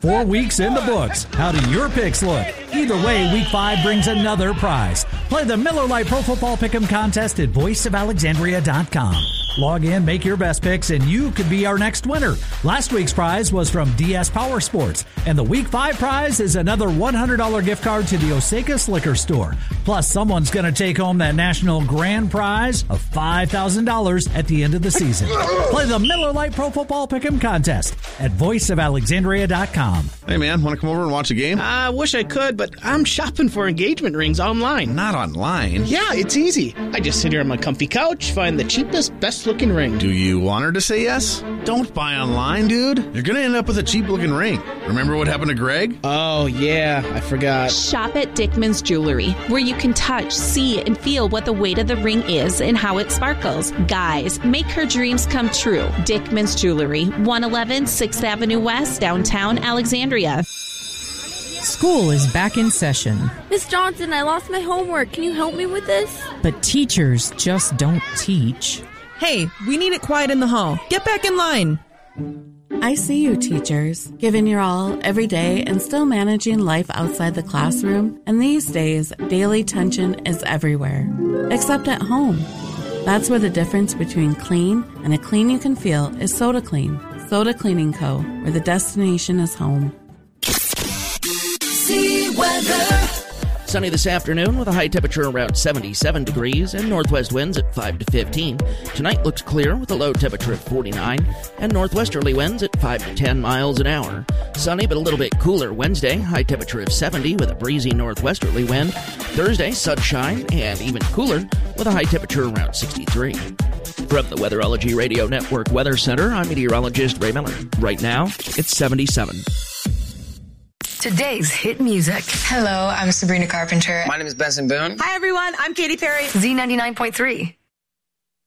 4 weeks in the books. How do your picks look? Either way, Week 5 brings another prize. Play the Miller Lite Pro Football Pick'em contest at voiceofalexandria.com. Log in, make your best picks, and you could be our next winner. Last week's prize was from DS Power Sports, and the Week 5 prize is another $100 gift card to the Osakas Liquor Store. Plus, someone's going to take home that national grand prize of $5,000 at the end of the season. Play the Miller Lite Pro Football Pick'em contest at voiceofalexandria.com. Hey, man, want to come over and watch a game? I wish I could, but I'm shopping for engagement rings online. Not online. Yeah, it's easy. I just sit here on my comfy couch, find the cheapest, best-looking ring. Do you want her to say yes? Don't buy online, dude. You're going to end up with a cheap-looking ring. Remember what happened to Greg? Oh, yeah, I forgot. Shop at Dickman's Jewelry, where you can touch, see, and feel what the weight of the ring is and how it sparkles. Guys, make her dreams come true. Dickman's Jewelry, 111 6th Avenue West, downtown Alexandria. School is back in session. Miss Johnson, I lost my homework. Can you help me with this? But teachers just don't teach. Hey, we need it quiet in the hall. Get back in line. I see you, teachers, giving your all every day and still managing life outside the classroom. And these days, daily tension is everywhere, except at home. That's where the difference between clean and a clean you can feel is Soda Clean. Soda Cleaning Co., where the destination is home. See weather. Sunny this afternoon with a high temperature around 77 degrees and northwest winds at 5 to 15. Tonight looks clear with a low temperature at 49 and northwesterly winds at 5 to 10 miles an hour. Sunny but a little bit cooler Wednesday, high temperature of 70 with a breezy northwesterly wind. Thursday, sunshine and even cooler with a high temperature around 63. From the Weatherology Radio Network Weather Center, I'm meteorologist Ray Miller. Right now, it's 77. Today's hit music. Hello, I'm Sabrina Carpenter. My name is Benson Boone. Hi, everyone. I'm Katy Perry. Z99.3.